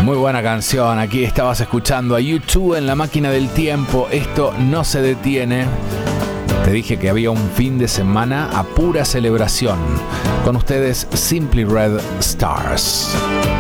Muy buena canción. Aquí estabas escuchando a U2 en la máquina del tiempo. Esto no se detiene. Te dije que había un fin de semana a pura celebración. Con ustedes, Simply Red Stars.